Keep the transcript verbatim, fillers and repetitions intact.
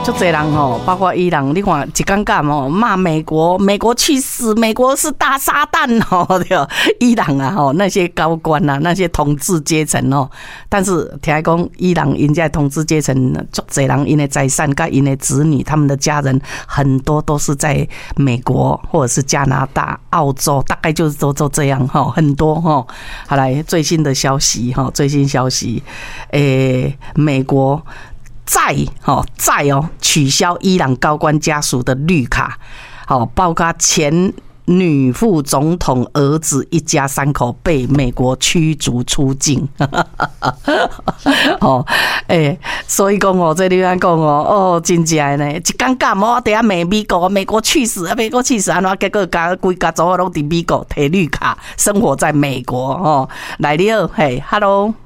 就这人吼，包括伊朗，你看一尴尬吼，骂美国，美国去死，美国是大撒旦吼，对，伊朗啊吼，那些高官啊，那些统治阶层哦，但是听讲伊朗因在统治阶层，就这人因的财产跟因的子女，他们的家人很多都是在美国或者是加拿大、澳洲，大概就是都都这样哈，很多哈。好来，最新的消息哈，最新消息，诶，美国。再哦再哦取消伊朗高官家属的绿卡，好，包括前女副总统儿子一家三口被美国驱逐出境。哦，诶、欸，所以讲哦，这你安讲哦，哦，真正呢，一尴尬，我等下美美国，美国去死，美国去死，安怎结果家规家族拢伫美国摕绿卡，生活在美国哦，来了，嘿 ，Hello。